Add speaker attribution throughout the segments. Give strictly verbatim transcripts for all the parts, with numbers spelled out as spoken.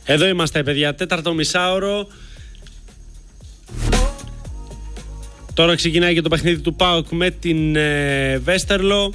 Speaker 1: Εδώ είμαστε, παιδιά, τέταρτο μισάωρο. Τώρα ξεκινάει και το παιχνίδι του ΠΑΟΚ με την ε, Βέστερλο.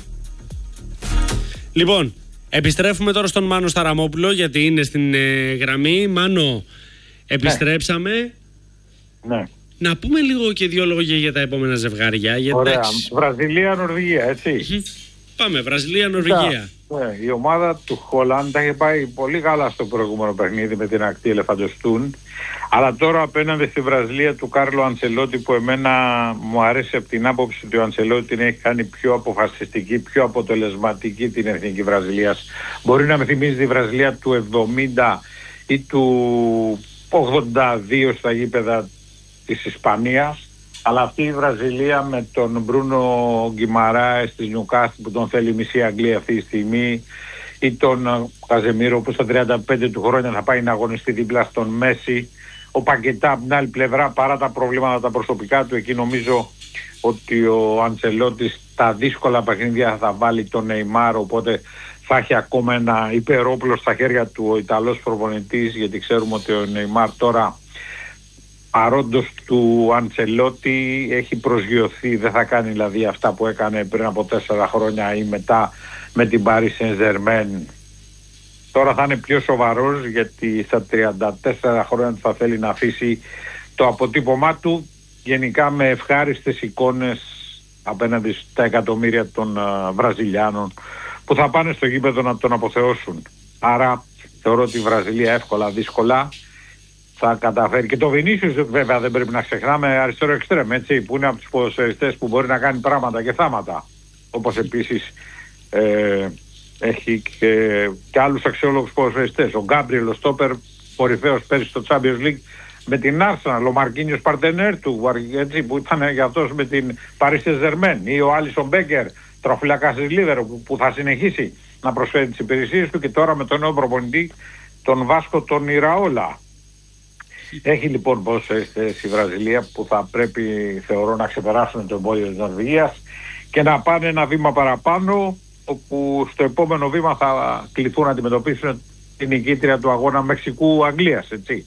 Speaker 1: Λοιπόν, επιστρέφουμε τώρα στον Μάνο Σταραμόπουλο, γιατί είναι στην ε, γραμμή. Μάνο, επιστρέψαμε.
Speaker 2: Ναι.
Speaker 1: Να πούμε λίγο και δύο λόγια για τα επόμενα ζευγάρια. Γιατί...
Speaker 2: Ωραία. Βραζιλία-Νορβηγία, έτσι.
Speaker 1: Πάμε, Βραζιλία-Νορβηγία.
Speaker 2: Ναι, η ομάδα του Χολάντα είχε πάει πολύ καλά στο προηγούμενο παιχνίδι με την ακτή Ελεφαντοστούν. Αλλά τώρα απέναντι στη Βραζιλία του Κάρλο Αντσελότη, που εμένα μου αρέσει από την άποψη ότι ο Αντσελότη την έχει κάνει πιο αποφασιστική, πιο αποτελεσματική την εθνική Βραζιλίας. Μπορεί να με θυμίζει τη Βραζιλία του εβδομήντα ή του ογδόντα δύο στα γήπεδα της Ισπανίας. Αλλά αυτή η Βραζιλία με τον Μπρούνο Γκιμαράες της Νιουκάστλ, που τον θέλει μισή Αγγλία αυτή τη στιγμή, ή τον Καζεμίρο που στα τριάντα πέντε του χρόνια θα πάει να αγωνιστεί δίπλα στον Μέση. Ο Πακετά από την άλλη πλευρά, παρά τα προβλήματα τα προσωπικά του, εκεί νομίζω ότι ο Αντσελότης τα δύσκολα παιχνίδια θα βάλει τον Νεϊμάρ, οπότε θα έχει ακόμα ένα υπερόπλο στα χέρια του ο Ιταλός προπονητής, γιατί ξέρουμε ότι ο Νεϊμάρ τώρα, παρόντος του Αντσελότη, έχει προσγειωθεί, δεν θα κάνει δηλαδή αυτά που έκανε πριν από τέσσερα χρόνια ή μετά με την Paris Saint-Germain. Τώρα θα είναι πιο σοβαρός, γιατί στα τριάντα τέσσερα χρόνια θα θέλει να αφήσει το αποτύπωμά του, γενικά με ευχάριστες εικόνες απέναντι στα εκατομμύρια των uh, Βραζιλιάνων που θα πάνε στο γήπεδο να τον αποθεώσουν. Άρα θεωρώ ότι η Βραζιλία εύκολα δύσκολα θα καταφέρει. Και το Βινίσιους βέβαια δεν πρέπει να ξεχνάμε, αριστερό εξτρέμ, έτσι, που είναι από τους ποδοσφαιριστές που μπορεί να κάνει πράγματα και θάματα. Όπως επίσης ε, έχει και, και άλλους αξιόλογους ποδοσφαιριστές. Ο Γκάμπριελ, ο στόπερ, κορυφαίος πέρυσι στο Champions League με την Arsenal, ο Μαρκίνιος παρτενέρ του, έτσι, που ήταν για αυτός με την Paris Saint-Germain, ή ο Άλισον Μπέκερ, τροφυλακάς της Λίβερο, που, που θα συνεχίσει να προσφέρει τις υπηρεσίες του, και τώρα με τον νέο προπονητή, τον Βάσκο τον Ιραόλα. Έχει λοιπόν ποδοσφαιριστές η Βραζιλία που θα πρέπει, θεωρώ, να ξεπεράσουν το εμπόδιο της Νορβηγίας και να πάνε ένα βήμα παραπάνω, όπου στο επόμενο βήμα θα κληθούν να αντιμετωπίσουν την νικήτρια του αγώνα Μεξικού-Αγγλίας, έτσι.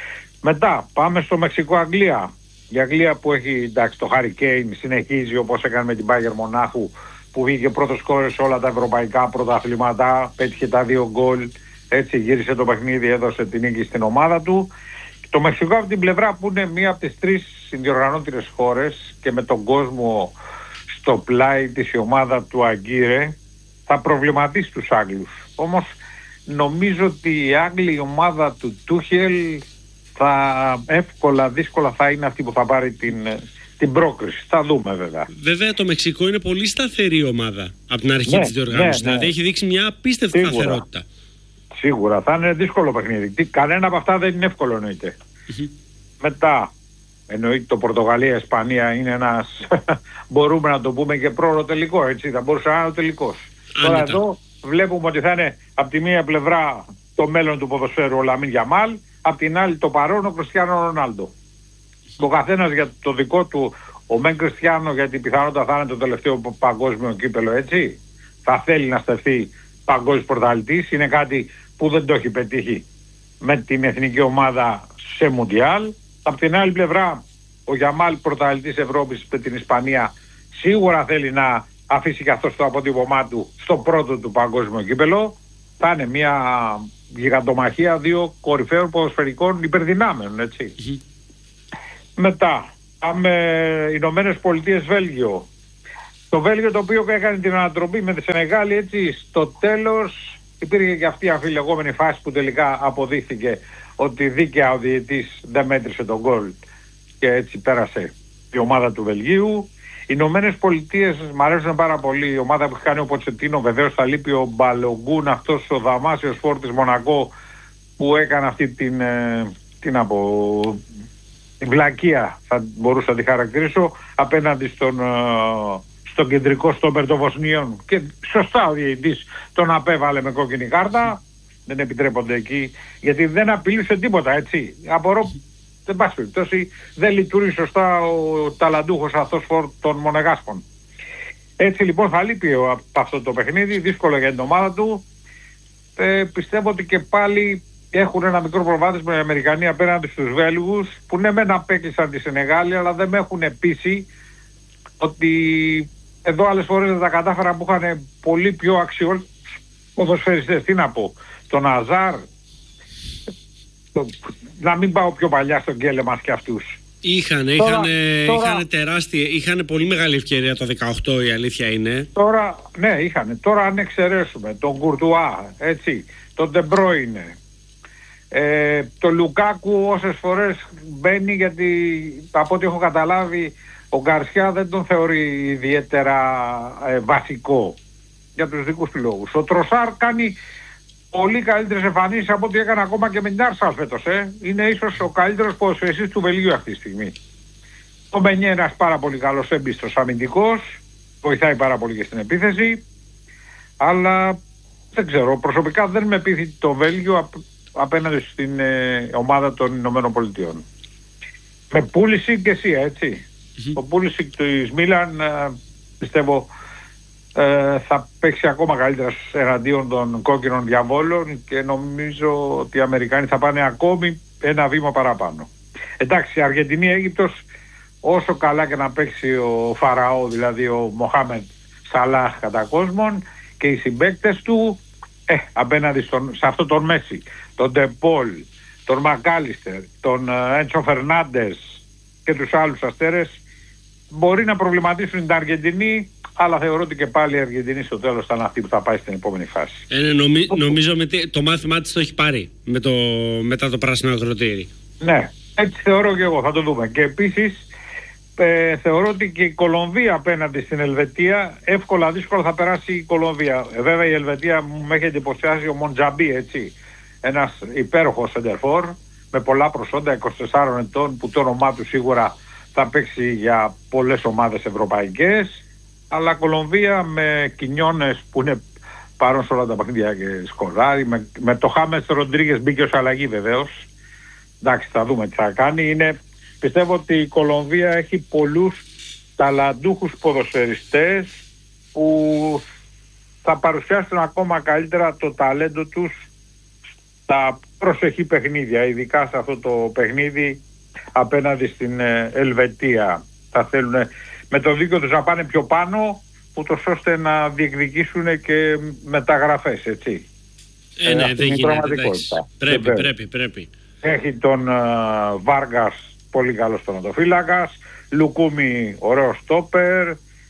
Speaker 2: Μετά πάμε στο Μεξικό-Αγγλία. Η Αγγλία που έχει, εντάξει, το Χάρι Κέιν συνεχίζει όπως έκανε με την Μπάγερ Μονάχου, που βγήκε πρώτος σκόρερ σε όλα τα ευρωπαϊκά πρωταθλήματα, πέτυχε τα δύο γκολ, έτσι γύρισε το παιχνίδι, έδωσε την νίκη στην ομάδα του. Το Μεξικό από την πλευρά, που είναι μία από τις τρεις συνδιοργανώτηρες χώρες και με τον κόσμο στο πλάι της, η ομάδα του Αγκύρε, θα προβληματίσει τους Άγγλους. Όμως νομίζω ότι η Άγγλη, η ομάδα του Τούχελ, θα εύκολα, δύσκολα θα είναι αυτή που θα πάρει την, την πρόκριση. Θα δούμε βέβαια.
Speaker 1: Βέβαια το Μεξικό είναι πολύ σταθερή ομάδα από την αρχή, ναι, της διοργάνωσης. Ναι, ναι. Δηλαδή έχει δείξει μια απίστευτη
Speaker 2: Σίγουρα.
Speaker 1: σταθερότητα.
Speaker 2: Σίγουρα θα είναι δύσκολο παιχνίδι. Κανένα από αυτά δεν είναι εύκολο, εννοείται. Mm-hmm. Μετά εννοείται το Πορτογαλία-Ισπανία είναι ένας μπορούμε να το πούμε και πρόωρο τελικό, έτσι, θα μπορούσε να είναι ο τελικός. Τώρα εδώ βλέπουμε ότι θα είναι από τη μία πλευρά το μέλλον του ποδοσφαίρου ο Λαμίν Γιαμάλ, από την άλλη το παρόν ο Κριστιάνο Ρονάλντο. Ο καθένας για το δικό του, ο Μεν Κριστιάνο γιατί πιθανότατα θα είναι το τελευταίο παγκόσμιο κύπελο, έτσι, θα θέλει να στεφθεί παγκόσμιος πρωταθλητής, είναι κάτι που δεν το έχει πετύχει με την εθνική ομάδα σε Μουντιάλ. Από την άλλη πλευρά ο Γιαμάλ, πρωταθλητής Ευρώπης με την Ισπανία, σίγουρα θέλει να αφήσει και αυτό το αποτύπωμά του στο πρώτο του παγκόσμιο κύπελο. Θα είναι μια γιγαντομαχία δύο κορυφαίων ποδοσφαιρικών υπερδυνάμεων, έτσι. Mm-hmm. Μετά πάμε Ηνωμένες Πολιτείες Βέλγιο. Το Βέλγιο, το οποίο έκανε την ανατροπή με τη Σενεγάλη, έτσι, στο τέλος υπήρχε και αυτή η αμφιλεγόμενη φάση που τελικά αποδείχθηκε ότι δίκαια ο διαιτητής δεν μέτρησε τον γκολ και έτσι πέρασε η ομάδα του Βελγίου. Οι Ηνωμένες Πολιτείες μου αρέσουν πάρα πολύ. Η ομάδα που έχει κάνει ο Ποτσετίνο, βεβαίως θα λείπει ο Μπαλογκούν, αυτός ο δαμάσιος φόρτης Μονακό που έκανε αυτή την, ε, την, από, την βλακεία, θα μπορούσα να τη χαρακτηρίσω, απέναντι στον, ε, στον κεντρικό στόπερ των Βοσνίων, και σωστά ο διαιτητής τον απέβαλε με κόκκινη κάρτα. Δεν επιτρέπονται εκεί γιατί δεν απειλούσε τίποτα, έτσι. Απορώ, δεν πάση περιπτώσει, δεν λειτουργεί σωστά ο ταλαντούχος αυτός των Μονεγάσκων. Έτσι λοιπόν θα λείπει από αυτό το παιχνίδι, δύσκολο για την ομάδα του. Ε, πιστεύω ότι και πάλι έχουν ένα μικρό προβάδισμα οι Αμερικανοί απέναντι στους Βέλγους, που ναι μεν απέκλεισαν τη Σενεγάλη, αλλά δεν με έχουν πείσει ότι εδώ άλλες φορές δεν τα κατάφεραν που είχαν πολύ πιο αξιόλογους ποδοσφαιριστές. Τι να πω, τον Αζάρ, το, να μην πάω πιο παλιά στον Γκέλεμας και αυτούς.
Speaker 1: Είχαν, είχαν, είχαν τεράστια, είχαν πολύ μεγάλη ευκαιρία το δεκαοκτώ, η αλήθεια είναι.
Speaker 2: Τώρα, ναι, είχαν. Τώρα αν εξαιρέσουμε τον Κουρτουά, έτσι, τον Ντεμπρόινε, ε, τον Λουκάκου όσες φορές μπαίνει, γιατί από ό,τι έχω καταλάβει ο Γκαρσιά δεν τον θεωρεί ιδιαίτερα ε, βασικό για τους δικούς του λόγους. Ο Τροσάρ κάνει πολύ καλύτερες εμφανίσεις από ό,τι έκανε ακόμα και με την Άρσαλ φέτος. Ε. Είναι ίσως ο καλύτερος ποδοσφαιριστής του Βελγίου αυτή τη στιγμή. Ο Μπενιέ ένας πάρα πολύ καλός έμπιστος αμυντικός, βοηθάει πάρα πολύ και στην επίθεση, αλλά δεν ξέρω, προσωπικά δεν με πείθει το Βέλγιο απ, απέναντι στην ε, ομάδα των Ηνωμένων Πολιτειών. Με πούληση και εσύ, έτσι. Mm-hmm. Ο πούληση της Μίλαν ε, πιστεύω ε, θα παίξει ακόμα καλύτερα εναντίον των κόκκινων διαβόλων και νομίζω ότι οι Αμερικάνοι θα πάνε ακόμη ένα βήμα παραπάνω. Εντάξει, Αργεντινή-Αίγυπτος, όσο καλά και να παίξει ο Φαραώ, δηλαδή ο Μοχάμεντ Σαλάχ κατά κόσμον, και οι συμπαίκτες του, ε, απέναντι στον, σε αυτό τον Μέση, τον Ντεπόλ, τον Μακάλιστερ, τον Έντσο Φερνάντες και τους άλλους αστέρες, μπορεί να προβληματίσουν την Αργεντινή, αλλά θεωρώ ότι και πάλι η Αργεντινή στο τέλος θα είναι αυτή που θα πάει στην επόμενη φάση.
Speaker 1: Ε, νομι, νομίζω με το μάθημά της το έχει πάρει με το, μετά το πράσινο ακροτήρι.
Speaker 2: Ναι, έτσι θεωρώ και εγώ, θα το δούμε. Και επίσης ε, θεωρώ ότι και η Κολομβία απέναντι στην Ελβετία εύκολα δύσκολα θα περάσει η Κολομβία. Ε, βέβαια η Ελβετία μου έχει εντυπωσιάσει ο Μοντζαμπί, έτσι. Ένας υπέροχος σεντερφόρ με πολλά προσόντα, είκοσι τεσσάρων ετών, που το όνομά του σίγουρα θα παίξει για πολλές ομάδες ευρωπαϊκές. Αλλά Κολομβία με Κινιόνες που είναι παρόν σε όλα τα παιχνίδια και σκοράρει, με, με το Χάμες Ροντρίγκες μπήκε ως αλλαγή βεβαίως. Εντάξει, θα δούμε τι θα κάνει. Είναι, πιστεύω ότι η Κολομβία έχει πολλούς ταλαντούχους ποδοσφαιριστές που θα παρουσιάσουν ακόμα καλύτερα το ταλέντο τους στα προσεχή παιχνίδια, ειδικά σε αυτό το παιχνίδι απέναντι στην Ελβετία. Θα θέλουν με το δίκιο τους να πάνε πιο πάνω, ούτως ώστε να διεκδικήσουν και μεταγραφές, έτσι.
Speaker 1: Ε, ναι, δεν γίνεται, πρέπει, πρέπει, πρέπει.
Speaker 2: Έχει τον uh, Βάργας, πολύ καλός τερματοφύλακας, Λουκούμι, ωραίο στόπερ,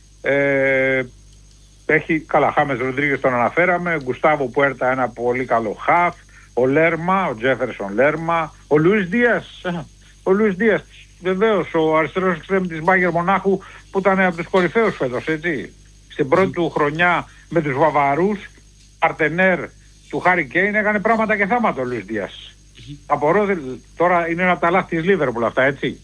Speaker 2: ε, έχει, καλά, Χάμες Ροντρίγκες τον αναφέραμε, Γκουστάβο Πουέρτα ένα πολύ καλό χαφ, ο Λέρμα, ο Τζέφερσον Λέρμα, ο Λουίς Δίας, ο Λουίς Δίας, βεβαίως ο αριστερός εξτρέμ της Μπάγερ Μονάχου που ήταν από τους κορυφαίους φέτος, έτσι. Στην πρώτη mm. του χρονιά με τους Βαβαρούς, παρτενέρ του Χάρι Κέιν, έκανε πράγματα και θάματα ο Λουίς Δίας. Mm-hmm. Απορώ, τώρα είναι ένα τα λάθη της Λίβερπουλ αυτά, έτσι.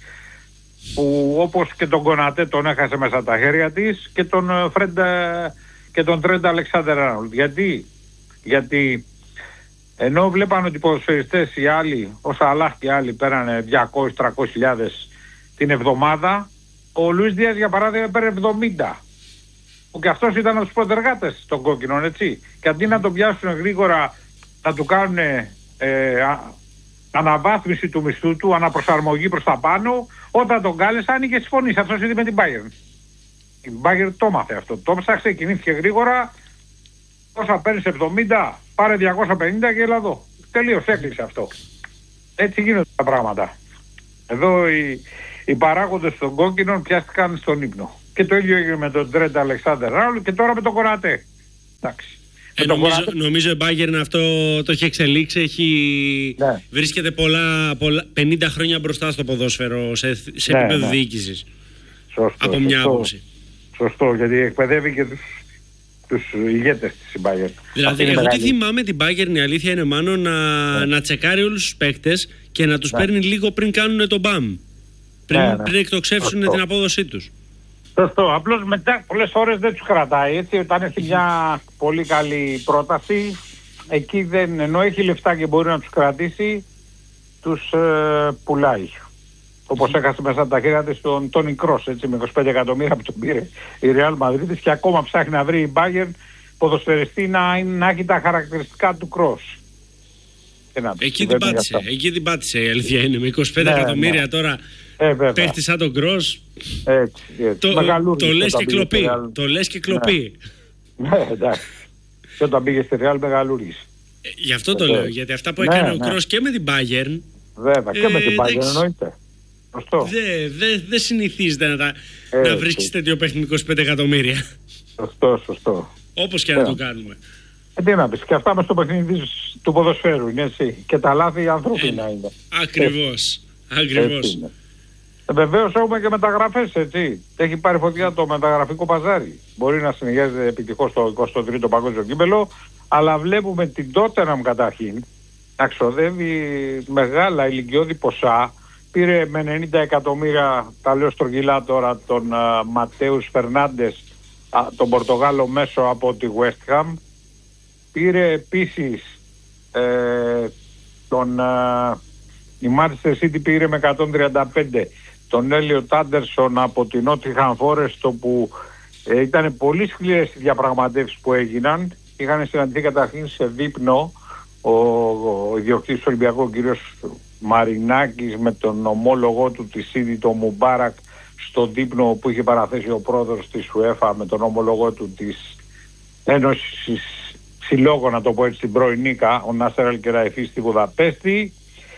Speaker 2: Που όπως και τον Κονατέ τον έχασε μέσα τα χέρια της και τον Φρεντ και τον Τρέντ Αλεξάντερ Άρνολντ. Γιατί, γιατί ενώ βλέπανε ότι οι ποδοσφαιριστές οι άλλοι, ο Σαλάχ και οι άλλοι πέρανε διακόσιες με τριακόσιες χιλιάδες την εβδομάδα, ο Λουίς Δίας για παράδειγμα πέρε εβδομήντα. Που και αυτός ήταν από τους πρωτεργάτες των κόκκινων, έτσι. Και αντί να τον πιάσουν γρήγορα, να του κάνουν ε, α, αναβάθμιση του μισθού του, αναπροσαρμογή προς τα πάνω, όταν τον κάλεσαν άνοιγε τις φωνής. Αυτός είδε με την Bayern. Η Bayern το μάθε αυτό. Το ψάξε, κινήθηκε γρήγορα. Όσα παίρνεις εβδομήντα, πάρε διακόσια πενήντα και έλα εδώ. Τελείως, έκλεισε αυτό. Έτσι γίνονται τα πράγματα. Εδώ οι, οι παράγοντες των κόκκινων πιάστηκαν στον ύπνο. Και το ίδιο έγινε με τον Τρέντ Αλεξάντερ Άρνολντ και τώρα με τον Κονατέ. Εντάξει.
Speaker 1: Ε, νομίζω, Κονατέ... νομίζω η Bayern αυτό το έχει εξελίξει, έχει... Ναι. Βρίσκεται πολλά, πολλά, πενήντα χρόνια μπροστά στο ποδόσφαιρο σε, σε ναι, επίπεδο ναι. διοίκησης. Σωστό, από μια
Speaker 2: σωστό,
Speaker 1: άποψη.
Speaker 2: Σωστό, γιατί εκπαιδεύει και τους, τους ηγέτες της Bayern.
Speaker 1: Δηλαδή, εγώ τι θυμάμαι την Bayern, η αλήθεια είναι μάλλον να, ναι. να τσεκάρει όλους τους παίκτες και να τους ναι. παίρνει λίγο πριν κάνουν τον μπαμ. Πριν, ναι, ναι. πριν εκτοξεύσουν Σωστό. την απόδοσή τους.
Speaker 2: Σωστό. Απλώς μετά πολλές ώρες δεν τους κρατάει, έτσι. Όταν έχει μια πολύ καλή πρόταση, εκεί δεν, ενώ έχει λεφτά και μπορεί να τους κρατήσει, τους ε, πουλάει. Όπως έχασε μέσα από τα χέρια της τον Τόνι Κρός, έτσι, με είκοσι πέντε εκατομμύρια που τον πήρε η Real Madrid, και ακόμα ψάχνει να βρει η Bayern ποδοσφαιριστή να, να έχει τα χαρακτηριστικά του Κρός.
Speaker 1: Εκεί την πάτησε, εκεί την πάτησε η αλήθεια είναι. Με είκοσι πέντε ναι, εκατομμύρια ναι. τώρα ε, πέφτει σαν τον Κρος.
Speaker 2: Έτσι, έτσι.
Speaker 1: Το, το λες και κλοπή. Το λες και κλοπή.
Speaker 2: Ναι, ναι εντάξει. Και όταν πήγε στη Real μεγαλούργησε.
Speaker 1: Ε, γι' αυτό το λέω, γιατί αυτά που έκανε ναι, ο Κρος και με την Bayern.
Speaker 2: Βέβαια, και ε, με την Bayern εννοείται.
Speaker 1: Δεν δε, δε συνηθίζεται να, να βρίσκεις τέτοιο παιχνίδι είκοσι πέντε εκατομμύρια.
Speaker 2: Σωστό, σωστό.
Speaker 1: Όπως και yeah. να το κάνουμε.
Speaker 2: Ε, τι να πεις, και αυτά μες στο παιχνίδι του ποδοσφαίρου είναι έτσι. Και τα λάθη ανθρώπινα ε, είναι.
Speaker 1: Ακριβώς. Ακριβώς.
Speaker 2: Ε, βεβαίως έχουμε και μεταγραφές, έτσι. Έχει πάρει φωτιά το μεταγραφικό παζάρι. Μπορεί να συνεχίζεται επιτυχώς στο εικοστό τρίτο παγκόσμιο κύπελλο, αλλά βλέπουμε την Tottenham καταρχήν να ξοδεύει μεγάλα ηλικιώδη ποσά. Πήρε με ενενήντα εκατομμύρια, τα λέω στρογγυλά τώρα, τον uh, Ματέους Φερνάντες, uh, τον Πορτογάλο μέσο από τη West Ham. Πήρε επίσης ε, τον uh, η Manchester City πήρε με εκατόν τριάντα πέντε τον Έλιοτ Άντερσον από την Nottingham Forest, όπου ε, ήταν πολύ σκληρές οι διαπραγματεύσεις που έγιναν. Είχαν συναντηθεί καταρχήν σε δείπνο ο, ο, ο ιδιοκτήτης του Ολυμπιακού, ο κύριος Μαρινάκης, με τον ομόλογό του τη City, τον Μουμπάρακ, στο δείπνο που είχε παραθέσει ο πρόεδρος της UEFA με τον ομόλογό του της Ένωσης Συλλόγων, να το πω έτσι, στην πρωινίκα, ο Νάσερ Αλ-Κεραϊφή στη Βουδαπέστη.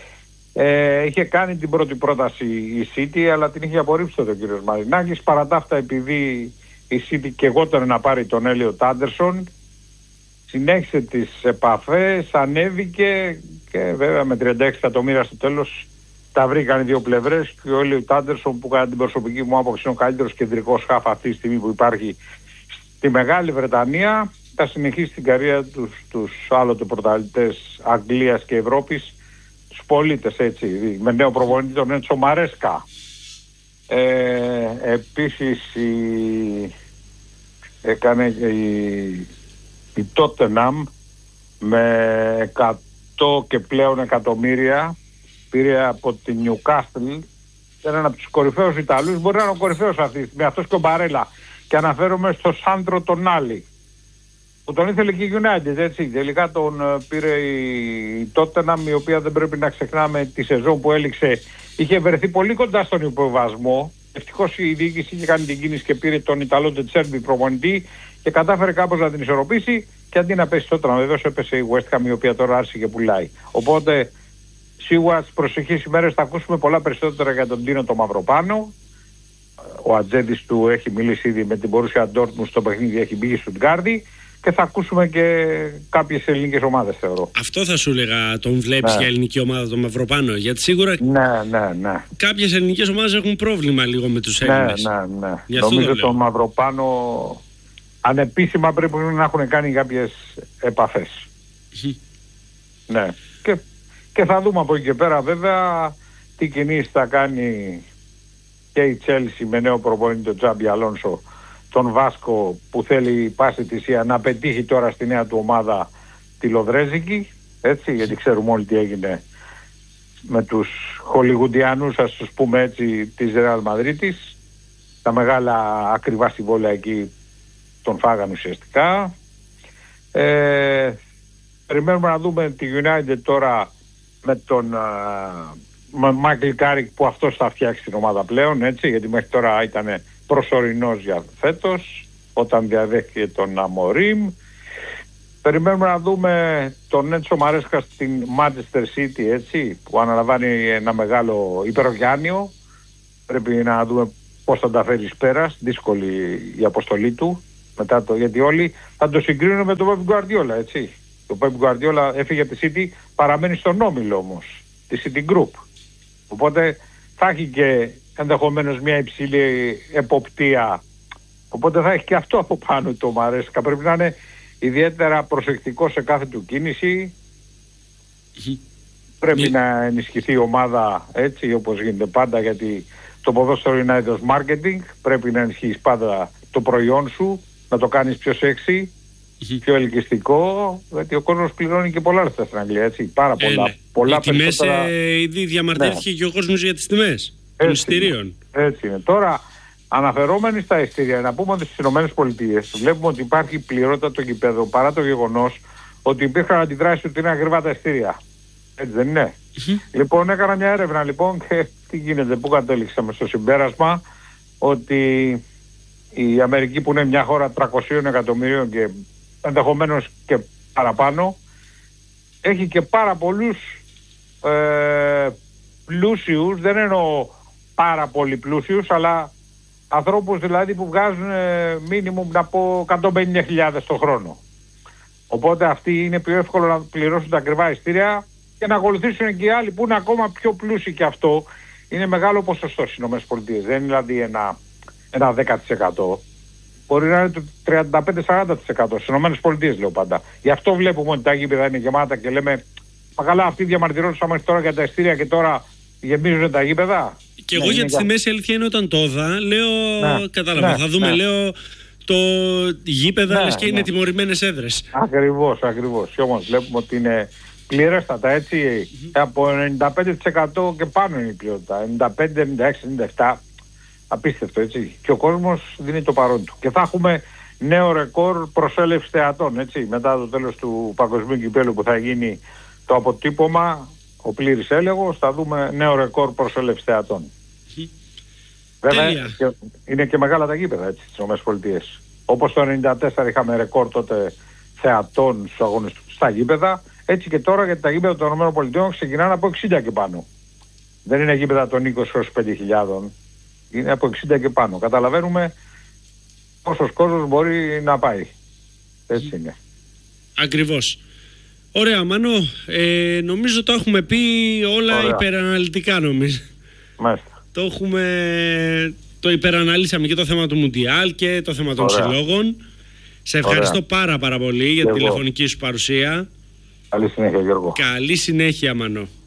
Speaker 2: Ε, είχε κάνει την πρώτη πρόταση η City, αλλά την είχε απορρίψει τότε ο κύριος Μαρινάκης. Παρά τα αυτά, επειδή η City καιγόταν να πάρει τον Έλιοτ Άντερσον, συνέχισε τις επαφές, ανέβηκε και βέβαια με τριάντα έξι εκατομμύρια στο τέλος τα βρήκαν οι δύο πλευρές, και ο Έλιοτ Άντερσον, που κατά την προσωπική μου άποψη είναι ο καλύτερος κεντρικός χαφ αυτή τη στιγμή που υπάρχει στη Μεγάλη Βρετανία, θα συνεχίσει την καριέρα τους στους άλλοτε πρωταθλητές Αγγλίας και Ευρώπης, τους πολίτες, έτσι, με νέο προπονητή τον Έντσο Μαρέσκα. Ε, επίσης η, έκανε η, η Tottenham με εκατό και πλέον εκατομμύρια, πήρε από την Newcastle, είναι ένα από τους κορυφαίους Ιταλούς, μπορεί να είναι ο κορυφαίος αυτή τη στιγμή, αυτός και ο Μπαρέλα, και αναφέρομαι στο Σάντρο Τονάλι, που τον ήθελε και η United, έτσι. Τελικά τον uh, πήρε η Tottenham, η οποία δεν πρέπει να ξεχνάμε τη σεζόν που έληξε. Είχε βρεθεί πολύ κοντά στον υποβασμό. Ευτυχώς η διοίκηση είχε κάνει την κίνηση και πήρε τον Ιταλό Τετσέρμπι προπονητή και κατάφερε κάπως να την ισορροπήσει, και αντί να πέσει Tottenham, βεβαίως έπεσε η West Ham, η οποία τώρα άρχισε και πουλάει. Οπότε σίγουρα στις προσεχείς ημέρες θα ακούσουμε πολλά περισσότερα για τον Τίνο το Μαυροπάνο. Ο ατζέντης του έχει μιλήσει ήδη με την Borussia Dortmund στο παιχνίδι, έχει μπει στο Στουτγκάρδη. Και θα ακούσουμε και κάποιες ελληνικές ομάδες, θεωρώ.
Speaker 1: Αυτό θα σου έλεγα, τον βλέπεις ναι. για ελληνική ομάδα τον Μαυροπάνο? Γιατί σίγουρα
Speaker 2: ναι, ναι, ναι.
Speaker 1: κάποιες ελληνικές ομάδες έχουν πρόβλημα λίγο με τους Έλληνες.
Speaker 2: Ναι, ναι, ναι. Νομίζω τον Μαυροπάνο ανεπίσημα πρέπει να έχουν κάνει κάποιες επαφές. Ναι. Και, και θα δούμε από εκεί και πέρα βέβαια τι κινήσεις θα κάνει και η Chelsea με νέο προπονητή, τον Τζάμπι Αλόνσο, τον Βάσκο, που θέλει πάση θυσία να πετύχει τώρα στη νέα του ομάδα τη Λοδρέζικη, έτσι, γιατί ξέρουμε όλοι τι έγινε με τους Χολιγουντιανούς, ας τους πούμε έτσι, της Ρεάλ Μαδρίτης. Τα μεγάλα ακριβά συμβόλαια εκεί τον φάγαν ουσιαστικά. Ε, περιμένουμε να δούμε τη United τώρα με τον Μάικλ Κάρικ, που αυτός θα φτιάξει την ομάδα πλέον, έτσι, γιατί μέχρι τώρα ήταν προσωρινός για φέτος, όταν διαδέχθηκε τον Αμορίμ. Περιμένουμε να δούμε τον Έντσο Μαρέσκα στην Manchester City, έτσι, που αναλαμβάνει ένα μεγάλο υπερογιάνιο. Πρέπει να δούμε πώς θα τα φέρει εις πέρας, δύσκολη η αποστολή του, μετά το, γιατί όλοι θα το συγκρίνουν με τον Pep Guardiola, έτσι. Το Pep Guardiola έφυγε από τη City, παραμένει στον όμιλο όμως, τη City Group. Οπότε θα έχει και ενδεχομένως μια υψηλή εποπτεία. Οπότε θα έχει και αυτό από πάνω το Μαρέσκα. Πρέπει να είναι ιδιαίτερα προσεκτικό σε κάθε του κίνηση. Πρέπει yeah. να ενισχυθεί η ομάδα, έτσι, όπως γίνεται πάντα, γιατί το ποδόσφαιρο είναι είδος marketing. Πρέπει να ενισχύεις πάντα το προϊόν σου, να το κάνεις πιο σεξι, mm-hmm. πιο ελκυστικό, γιατί ο κόσμος πληρώνει και πολλά λεφτά στην Αγγλία, έτσι, πάρα πολλά.
Speaker 1: Ε, ναι.
Speaker 2: πολλά
Speaker 1: οι τιμές, περισσότερα... ε, ήδη διαμαρτύρθηκε ναι. και ο κόσμος για τις τιμές των εισιτηρίων.
Speaker 2: Έτσι είναι. Τώρα, αναφερόμενοι στα εισιτήρια, να πούμε ότι στις ΗΠΑ βλέπουμε ότι υπάρχει πληρότητα το γηπέδο, παρά το γεγονός ότι υπήρχαν αντιδράσεις ότι είναι ακριβά τα εισιτήρια. Έτσι δεν είναι? Mm-hmm. Λοιπόν, έκανα μια έρευνα λοιπόν και τι γίνεται, πού κατέληξαμε στο συμπέρασμα ότι η Αμερική, που είναι μια χώρα τριακόσια εκατομμυρίων και ενδεχομένως και παραπάνω, έχει και πάρα πολλούς ε, πλούσιους, δεν εννοώ πάρα πολύ πλούσιους, αλλά ανθρώπους δηλαδή που βγάζουν μίνιμουμ να πω εκατόν πενήντα χιλιάδες το χρόνο. Οπότε αυτοί είναι πιο εύκολο να πληρώσουν τα ακριβά ειστήρια και να ακολουθήσουν και οι άλλοι που είναι ακόμα πιο πλούσιοι, και αυτό είναι μεγάλο ποσοστό στις ΗΠΑ. Δεν είναι δηλαδή ένα, ένα δέκα τοις εκατό. Μπορεί να είναι το τριάντα πέντε με σαράντα τοις εκατό στις ΗΠΑ, λέω πάντα. Γι' αυτό βλέπουμε ότι τα γήπεδα είναι γεμάτα και λέμε, μα καλά, αυτοί διαμαρτυρόντουσαν μέχρι τώρα για τα ειστήρια και τώρα γεμίζουν τα γήπεδα.
Speaker 1: Και εγώ ναι, για τις τιμές η αλήθεια είναι όταν το είδα, λέω, ναι, κατάλαβα, ναι, θα δούμε, ναι, λέω, το γήπεδα, ναι, λες και ναι, είναι τιμωρημένες έδρες.
Speaker 2: Ακριβώς, ακριβώς. Και όμως βλέπουμε ότι είναι πληρέστατα, έτσι, mm-hmm. από ενενήντα πέντε τοις εκατό και πάνω είναι η ποιότητα. ενενήντα πέντε, ενενήντα έξι, ενενήντα επτά. Απίστευτο, έτσι. Και ο κόσμος δίνει το παρόν του. Και θα έχουμε νέο ρεκόρ προσέλευση θεατών, έτσι. Μετά το τέλος του Παγκοσμίου Κυπέλλου που θα γίνει το αποτύπωμα, ο πλήρης έλεγχος, θα δούμε νέο ρεκόρ προσέλευση θεατών. Mm-hmm. Βέβαια, και, είναι και μεγάλα τα γήπεδα, έτσι, στις ΗΠΑ. Όπως το ενενήντα τέσσερα είχαμε ρεκόρ τότε θεατών στους αγωνιστικούς στα γήπεδα, έτσι και τώρα, γιατί τα γήπεδα των ΗΠΑ ξεκινάνε από εξήντα και πάνω. Δεν είναι γήπεδα των είκοσι έως πέντε χιλιάδες, είναι από εξήντα και πάνω. Καταλαβαίνουμε πόσος κόσμος μπορεί να πάει. Έτσι είναι.
Speaker 1: Ακριβώς. Ωραία, Μάνο. Ε, νομίζω το έχουμε πει όλα. Ωραία. Υπεραναλυτικά, νομίζω.
Speaker 2: Μάλιστα.
Speaker 1: Το έχουμε... Το υπεραναλύσαμε και το θέμα του Μουντιάλ και το θέμα των Ωραία. συλλόγων. Σε ευχαριστώ Ωραία. πάρα πάρα πολύ για τη τηλεφωνική σου παρουσία.
Speaker 2: Καλή συνέχεια, Γιώργο.
Speaker 1: Καλή συνέχεια, Μάνο.